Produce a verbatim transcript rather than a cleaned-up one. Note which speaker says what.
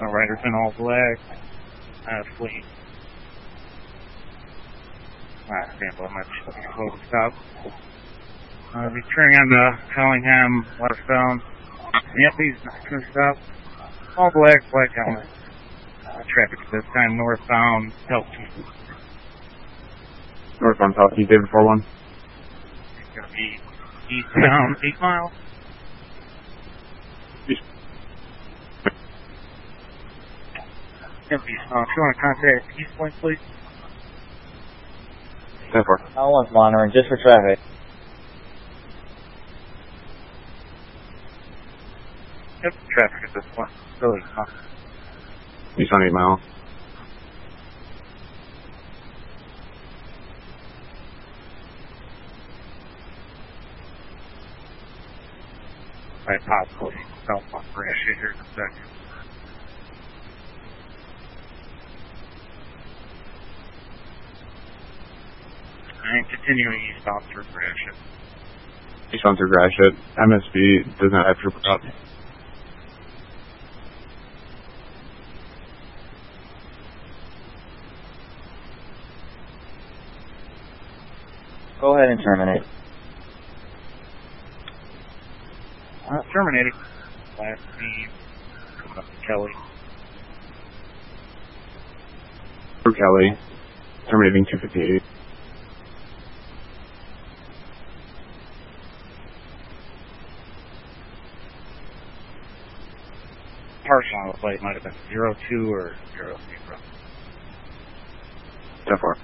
Speaker 1: No riders in all black. Uh, fleet. Ah, stand by my close stop. Uh, returning on the Collingham, westbound. Yep, he's going to stop. All black, black helmet. Uh, traffic this time northbound, Pelkey.
Speaker 2: Northbound Pelkey, David four one.
Speaker 1: It's going to be eastbound, eight miles.
Speaker 2: East.
Speaker 1: Yep, eastbound. If you want to contact East Point, please.
Speaker 2: ten four.
Speaker 3: I one's monitoring just for traffic.
Speaker 1: Yep, traffic at this point. Really, huh?
Speaker 2: East on eight mile.
Speaker 1: Right, possibly. Southbound branch here in a second. And continuing eastbound through Gratiot.
Speaker 2: Eastbound through Gratiot. M S B does not have trooper up.
Speaker 3: Go ahead and terminate.
Speaker 1: Uh, terminated. Last speed. Coming up to Kelly.
Speaker 2: For Kelly. Terminating two fifty-eight.
Speaker 1: Partial on the flight might have been zero two or zero zero.
Speaker 2: ten four.